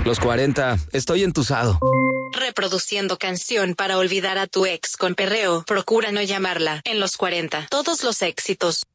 Los 40, estoy entusado. Reproduciendo canción para olvidar a tu ex con perreo. Procura no llamarla. En los 40, todos los éxitos.